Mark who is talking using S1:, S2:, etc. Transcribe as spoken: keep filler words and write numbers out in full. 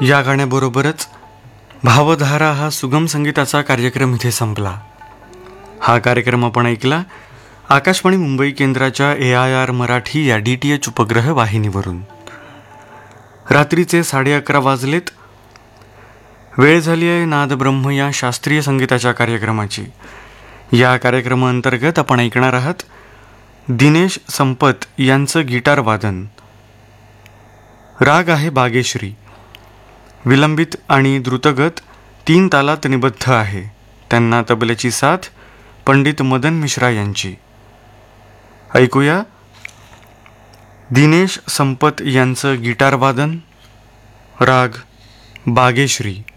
S1: या गाण्याबरोबरच भावधारा हा सुगम संगीताचा कार्यक्रम इथे संपला. हा कार्यक्रम आपण ऐकला आकाशवाणी मुंबई केंद्राच्या ए आय आर मराठी या डी टी एच उपग्रह वाहिनीवरून. रात्रीचे साडे अकरा वाजलेत. वेळ झाली आहे नादब्रह्म या शास्त्रीय संगीताच्या कार्यक्रमाची. या कार्यक्रमाअंतर्गत आपण ऐकणार आहात दिनेश संपत यांचं गिटार वादन. राग आहे बागेश्री. विलंबित आणि द्रुतगत तीन तालात निबद्ध आहे. त्यांना तबल्याची साथ पंडित मदन मिश्रा यांची. ऐकूया दिनेश संपत यांचं गिटार वादन, राग बागेश्री.